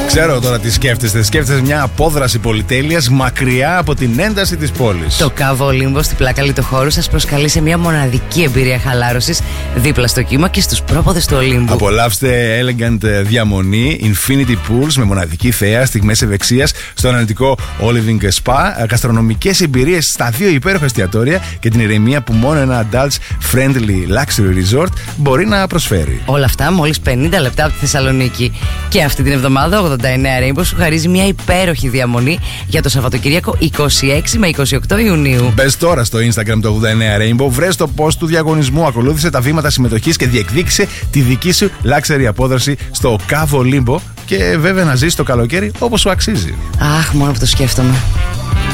Ξέρω τώρα τι σκέφτεστε. Σκέφτεστε μια απόδραση πολυτέλειας μακριά από την ένταση της πόλης. Το Κάβο Ολύμπο στην πλάκα Λιτοχώρου σας προσκαλεί σε μια μοναδική εμπειρία χαλάρωσης δίπλα στο κύμα και στους πρόποδες του Ολύμπου. Απολαύστε elegant διαμονή, infinity pools με μοναδική θέα, στιγμές ευεξίας στο αναλυτικό Oliving Spa, γαστρονομικές εμπειρίες στα δύο υπέροχα εστιατόρια και την ηρεμία που μόνο ένα adults friendly luxury resort μπορεί να προσφέρει. Όλα αυτά μόλις 50 λεπτά από τη Θεσσαλονίκη. Και αυτή την εβδομάδα 89 Rainbow σου χαρίζει μια υπέροχη διαμονή για το Σαββατοκύριακο 26 με 28 Ιουνίου. Μπες τώρα στο Instagram του 89 Rainbow, βρες το post του διαγωνισμού, ακολούθησε τα βήματα συμμετοχής και διεκδίκησε τη δική σου luxury απόδραση στο Κάβο Ολύμπο και βέβαια να ζήσεις το καλοκαίρι όπως σου αξίζει. Αχ, μόνο που το σκέφτομαι.